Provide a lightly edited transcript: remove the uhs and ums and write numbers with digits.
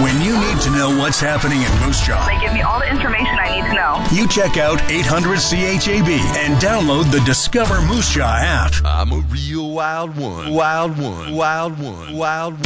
When you need to know what's happening in Moose Jaw, They give me all the information I need to know. you check out 800-CHAB and download the Discover Moose Jaw app. I'm a real wild one. Wild one. Wild one. Wild one.